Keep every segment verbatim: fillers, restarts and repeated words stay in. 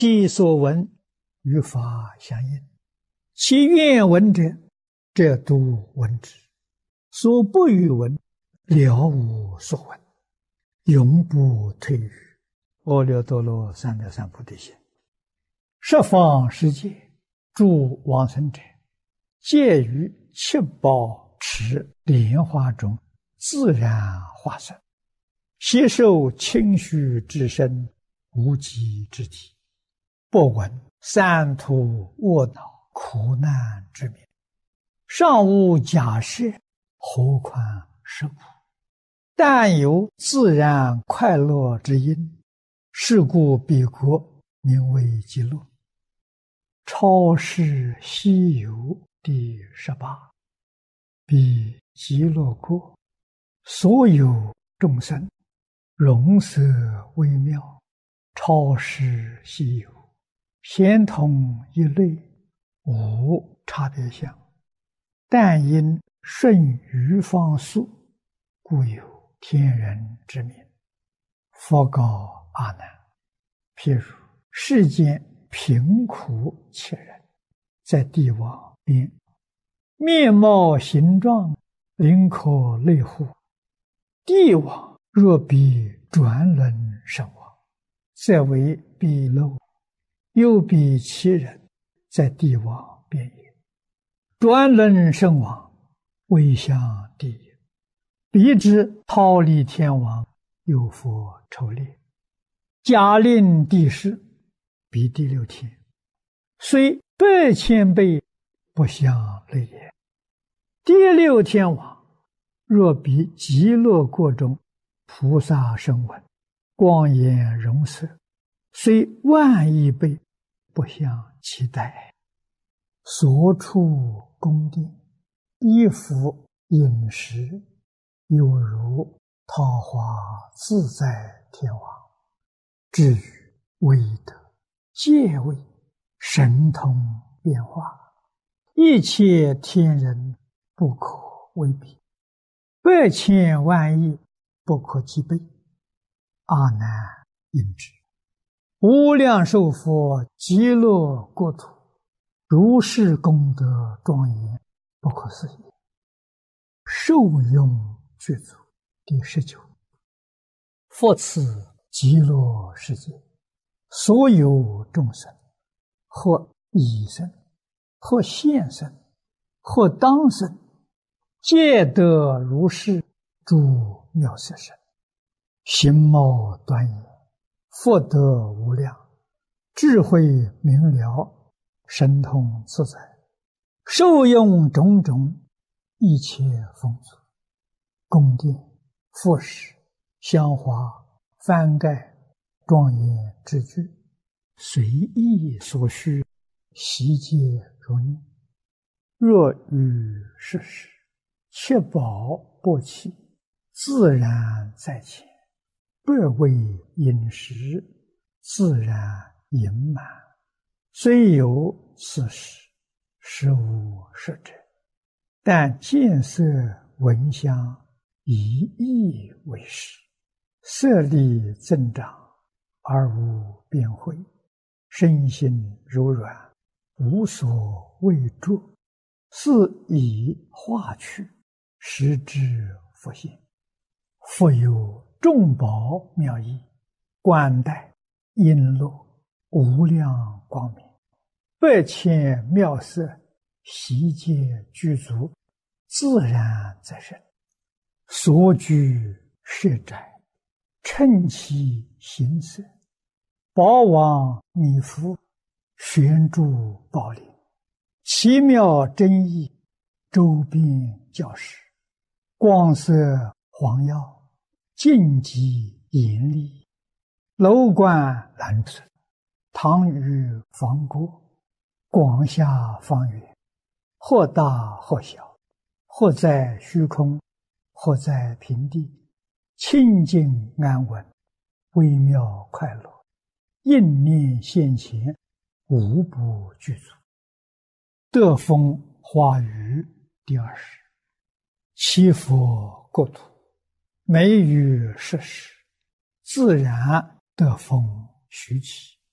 其所闻与法相应，其愿闻者，则度闻之；所不与闻，了无所闻，永不退于阿耨多罗三藐三菩提心。十方世界诸往生者，皆于七宝池莲花中自然化身，悉受清虚之身，无极之体，不闻三途卧恼苦难之名，尚无假设，何况是苦？但有自然快乐之因，是故彼国名为极乐。超世西游第十八，彼极乐国所有众生，容色微妙，超世西游，咸同一类，无差别相，但因顺于方速，故有天人之名。佛告阿难：譬如世间贫苦切人，在地网边，面貌形状，灵可类乎？地网若比转轮身亡，则为彼漏；又比其人，在地网边也。转轮身亡，未向地也。彼之忉利天王，有佛抽列，假令地势，彼第六天，虽百千倍，不相类也。第六天王，若比极乐国中菩萨声闻，光颜容色，虽万亿倍，不相期待。所处宫殿，衣服饮食，犹如桃花自在天王。至于威德、戒位、神通变化，一切天人不可为比，百千万亿不可计备。阿难应知，无量寿佛极乐国土，如是功德庄严，不可思议。受用具足第十九。复此极乐世界，所有众生，或已生，或现生，或当生，皆得如是诸妙色身，形貌端严，福德无量，智慧明了，神通自在，受用种种一切丰足，宫殿、服饰、香花、幡盖、庄严之具，随意所需，悉皆如念。若于世时，七宝不起，自然在前，百味饮食，自然盈满。虽有此时，实无实者，但见色闻香，以意为实，色力增长，而无边慧，身心柔软，无所畏著，是以化去，实之复现。复有众宝妙义，冠带璎珞，无量光明，百千妙色，悉皆具足，自然在身。所居舍宅，称其形色，宝王弥覆，悬诸宝林，奇妙真意，周边教室，光色黄耀，净极严厉，楼观蓝色，堂宇方郭，广厦方圆，或大或小，或在虚空，或在平地，清净安稳，微妙快乐，应念现前，无不具足。得风花雨第二十。其佛国土，每于世时，自然得风徐起，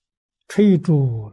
吹诸